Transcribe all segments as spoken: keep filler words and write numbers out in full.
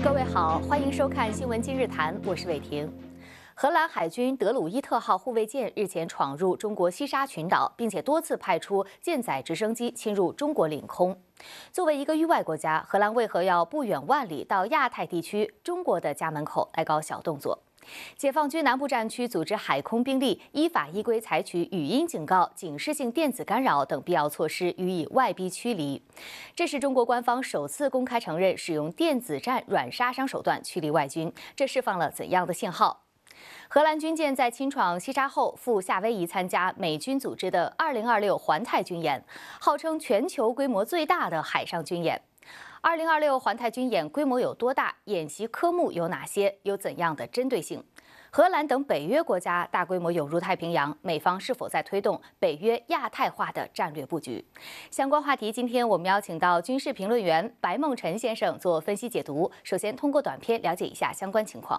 各位好，欢迎收看《新闻今日谈》，我是伟婷。荷兰海军德鲁伊特号护卫舰日前闯入中国西沙群岛，并且多次派出舰载直升机侵入中国领空。作为一个域外国家，荷兰为何要不远万里到亚太地区中国的家门口来搞小动作？解放军南部战区组织海空兵力依法依规采取语音警告、警示性电子干扰等必要措施，予以外逼驱离。这是中国官方首次公开承认使用电子战软杀伤手段驱离外军，这释放了怎样的信号？荷兰军舰在侵闯西沙后赴夏威夷参加美军组织的二零二六环太军演，号称全球规模最大的海上军演。二零二六环太军演规模有多大？演习科目有哪些？有怎样的针对性？荷兰等北约国家大规模涌入太平洋，美方是否在推动北约亚太化的战略布局？相关话题，今天我们邀请到军事评论员白梦辰先生做分析解读。首先，通过短片了解一下相关情况。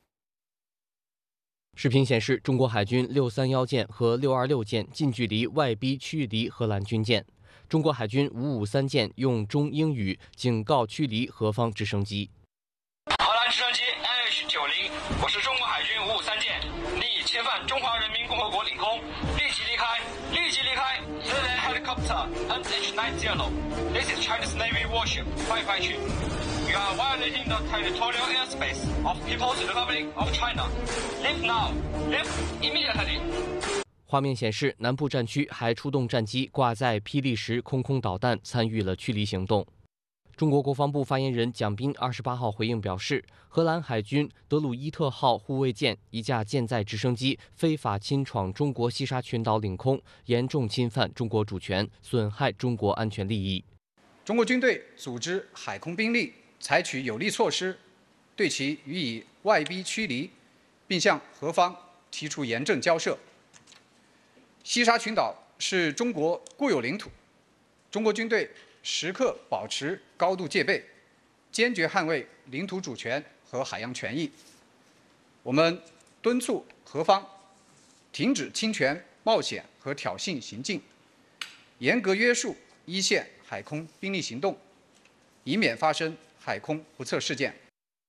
视频显示，中国海军六三一舰和六二六舰近距离外逼驱离荷兰军舰。中国海军五五三舰用中英语警告驱离荷方直升机。 荷兰直升机 N H 九零，我是中国海军五五三舰，你已侵犯中华人民共和国领空，立即离开，立即离开。Civilian helicopter N H ninety. This is Chinese Navy warship. 快快去。You are violating the territorial airspace of People's Republic of China. Leave now. Leave immediately. 画面显示，南部战区还出动战机挂载霹雳十空空导弹，参与了驱离行动。中国国防部发言人蒋斌二十八号回应表示，荷兰海军德鲁伊特号护卫舰一架舰载直升机非法侵闯中国西沙群岛领空，严重侵犯中国主权，损害中国安全利益。 中国军队组织海空兵力采取有力措施，对其予以外逼驱离，并向荷方提出严正交涉。西沙群岛是中国固有领土，中国军队时刻保持高度戒备，坚决捍卫领土主权和海洋权益。我们敦促荷方停止侵权、冒险和挑衅行径，严格约束一线海空兵力行动，以免发生海空不测事件。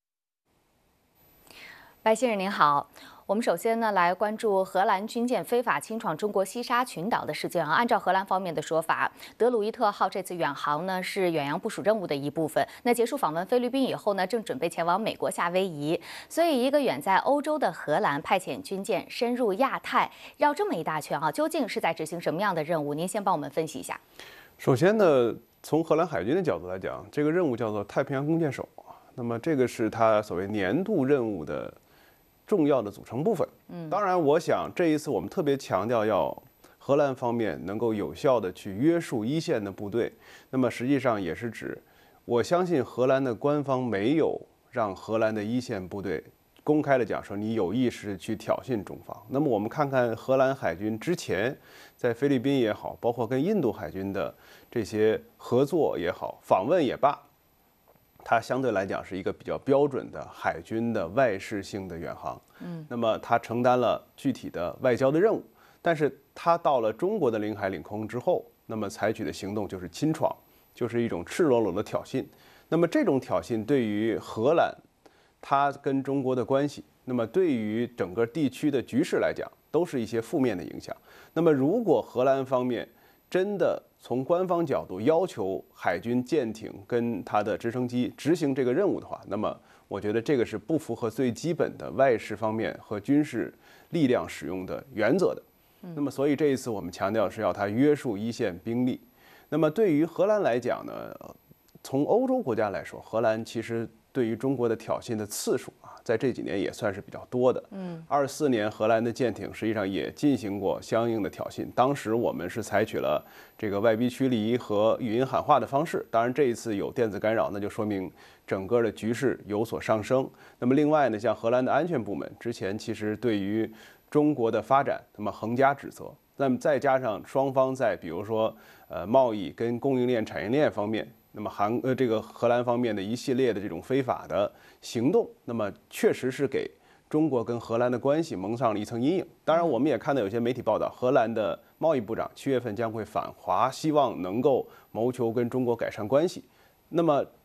白先生您好，我们首先呢来关注荷兰军舰非法侵闯中国西沙群岛的事件啊。按照荷兰方面的说法，德鲁伊特号这次远航呢是远洋部署任务的一部分。那结束访问菲律宾以后呢，正准备前往美国夏威夷。所以，一个远在欧洲的荷兰派遣军舰深入亚太，绕这么一大圈啊，究竟是在执行什么样的任务？您先帮我们分析一下。 首先呢，从荷兰海军的角度来讲，这个任务叫做太平洋弓箭手。那么这个是它所谓年度任务的重要的组成部分。嗯，当然，我想这一次我们特别强调要荷兰方面能够有效的去约束一线的部队。那么实际上也是指，我相信荷兰的官方没有让荷兰的一线部队公开的讲说你有意识去挑衅中方。那么我们看看荷兰海军之前在菲律宾也好，包括跟印度海军的这些合作也好，访问也罢，它相对来讲是一个比较标准的海军的外事性的远航。嗯，那么它承担了具体的外交的任务，但是它到了中国的领海领空之后，那么采取的行动就是侵闯，就是一种赤裸裸的挑衅。那么这种挑衅对于荷兰，它跟中国的关系，那么对于整个地区的局势来讲，都是一些负面的影响。那么如果荷兰方面真的从官方角度要求海军舰艇跟它的直升机执行这个任务的话，那么我觉得这个是不符合最基本的外事方面和军事力量使用的原则的。那么所以这一次我们强调是要它约束一线兵力。那么对于荷兰来讲呢，从欧洲国家来说，荷兰其实对于中国的挑衅的次数啊，在这几年也算是比较多的。嗯，二四年荷兰的舰艇实际上也进行过相应的挑衅，当时我们是采取了这个外逼驱离和语音喊话的方式。当然这一次有电子干扰，那就说明整个的局势有所上升。那么另外呢，像荷兰的安全部门之前其实对于中国的发展，那么横加指责。那么再加上双方在比如说呃贸易跟供应链、产业链方面，那么韩呃这个荷兰方面的一系列的这种非法的行动，那么确实是给中国跟荷兰的关系蒙上了一层阴影。当然，我们也看到有些媒体报道，荷兰的贸易部长七月份将会访华，希望能够谋求跟中国改善关系。那么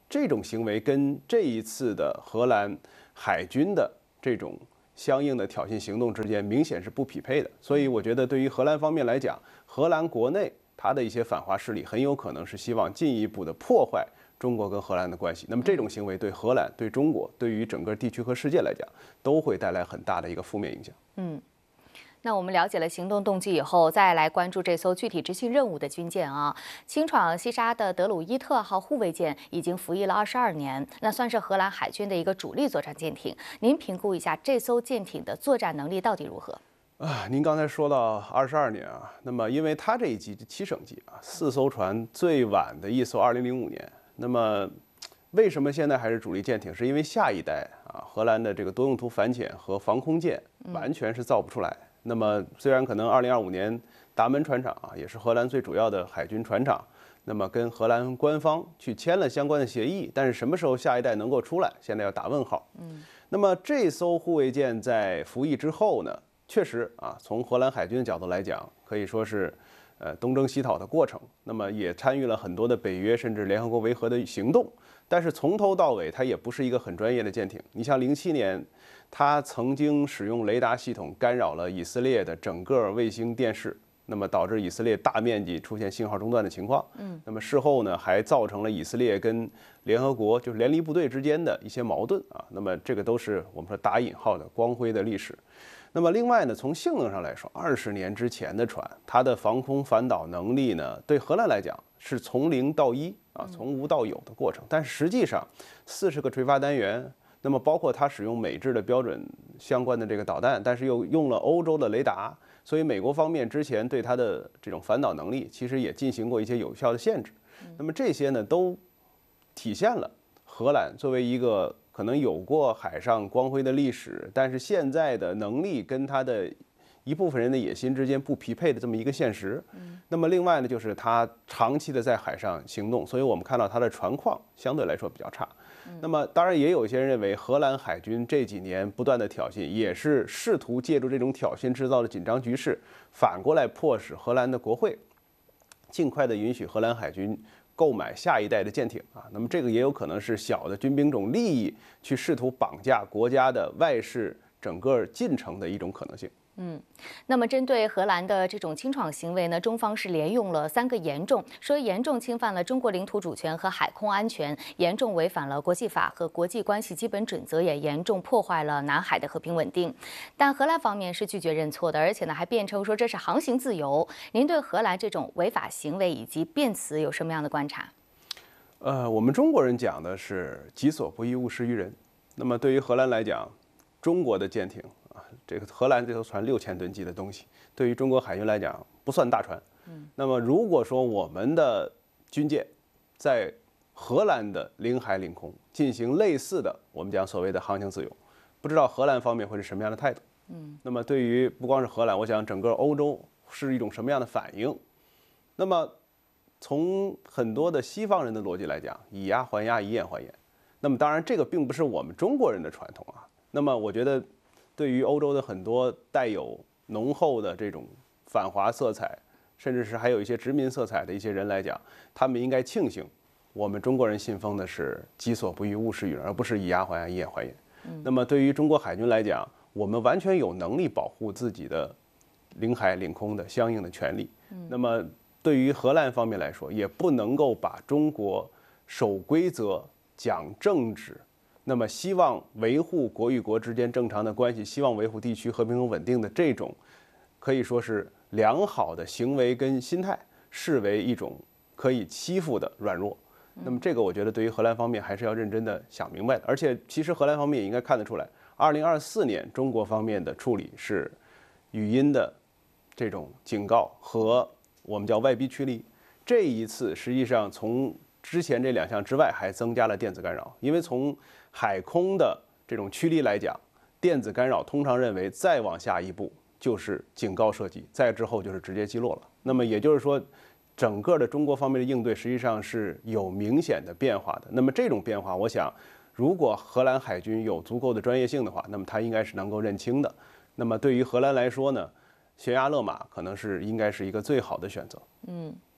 这种行为跟这一次的荷兰海军的这种相应的挑衅行动之间明显是不匹配的。所以我觉得对于荷兰方面来讲，荷兰国内它的一些反华势力很有可能是希望进一步的破坏中国跟荷兰的关系。那么这种行为对荷兰、对中国、对于整个地区和世界来讲，都会带来很大的一个负面影响。 嗯。那我们了解了行动动机以后，再来关注这艘具体执行任务的军舰啊。轻闯西沙的德鲁伊特号护卫舰已经服役了二十二年，那算是荷兰海军的一个主力作战舰艇。您评估一下这艘舰艇的作战能力到底如何？ 啊，您刚才说到二十二年啊，那么因为它这一级七省级啊，四艘船最晚的一艘二零零五年，那么为什么现在还是主力舰艇？是因为下一代啊，荷兰的这个多用途反潜和防空舰完全是造不出来。那么虽然可能二零二五年达汶船厂啊，也是荷兰最主要的海军船厂，那么跟荷兰官方去签了相关的协议，但是什么时候下一代能够出来，现在要打问号。嗯，那么这艘护卫舰在服役之后呢，确实啊，从荷兰海军的角度来讲，可以说是呃东征西讨的过程，那么也参与了很多的北约甚至联合国维和的行动，但是从头到尾它也不是一个很专业的舰艇。你像零七年。它曾经使用雷达系统干扰了以色列的整个卫星电视，那么导致以色列大面积出现信号中断的情况。嗯，那么事后呢，还造成了以色列跟联合国就是联离部队之间的一些矛盾啊。那么这个都是我们说打引号的光辉的历史。那么另外呢，从性能上来说，二十年之前的船，它的防空反导能力呢，对荷兰来讲是从零到一啊，从无到有的过程。但是实际上，四十个垂发单元。那么包括它使用美制的标准相关的这个导弹，但是又用了欧洲的雷达，所以美国方面之前对它的这种反导能力其实也进行过一些有效的限制。那么这些呢，都体现了荷兰作为一个可能有过海上光辉的历史，但是现在的能力跟它的一部分人的野心之间不匹配的这么一个现实。那么另外呢，就是它长期的在海上行动，所以我们看到它的船况相对来说比较差。那么当然也有一些人认为，荷兰海军这几年不断的挑衅，也是试图借助这种挑衅制造的紧张局势，反过来迫使荷兰的国会尽快的允许荷兰海军购买下一代的舰艇啊。那么这个也有可能是小的军兵种利益去试图绑架国家的外事整个进程的一种可能性。 嗯，那么针对荷兰的这种轻闯行为呢，中方是连用了三个严重，说严重侵犯了中国领土主权和海空安全，严重违反了国际法和国际关系基本准则，也严重破坏了南海的和平稳定。但荷兰方面是拒绝认错的，而且呢还辩称说这是航行自由。您对荷兰这种违法行为以及辩词有什么样的观察？ 呃，我们中国人讲的是己所不欲，勿施于人。那么对于荷兰来讲，中国的舰艇。这个荷兰这艘船六千吨级的东西，对于中国海军来讲不算大船。嗯，那么如果说我们的军舰在荷兰的领海领空进行类似的，我们讲所谓的航行自由，不知道荷兰方面会是什么样的态度？嗯，那么对于不光是荷兰，我想整个欧洲是一种什么样的反应？那么从很多的西方人的逻辑来讲，以牙还牙，以眼还眼。那么当然，这个并不是我们中国人的传统啊。那么我觉得。对于欧洲的很多带有浓厚的这种反华色彩，甚至是还有一些殖民色彩的一些人来讲，他们应该庆幸，我们中国人信奉的是己所不欲，勿施于人，而不是以牙还牙，以眼还眼。嗯、那么对于中国海军来讲，我们完全有能力保护自己的领海领空的相应的权利。嗯、那么对于荷兰方面来说，也不能够把中国守规则、讲政治。那么，希望维护国与国之间正常的关系，希望维护地区和平和稳定的这种，可以说是良好的行为跟心态，视为一种可以欺负的软弱。那么，这个我觉得对于荷兰方面还是要认真的想明白的。而且，其实荷兰方面也应该看得出来，二零二四年中国方面的处理是语音的这种警告和我们叫外逼驱离。这一次实际上从之前这两项之外，还增加了电子干扰，因为从海空的这种驱离来讲，电子干扰通常认为再往下一步就是警告射击，再之后就是直接击落了。那么也就是说，整个的中国方面的应对实际上是有明显的变化的。那么这种变化，我想，如果荷兰海军有足够的专业性的话，那么它应该是能够认清的。那么对于荷兰来说呢，悬崖勒马可能是应该是一个最好的选择。 嗯。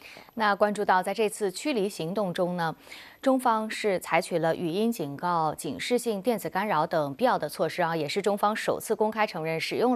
那关注到在这次驱离行动中呢，中方是采取了语音警告、警示性电子干扰等必要的措施啊，也是中方首次公开承认使用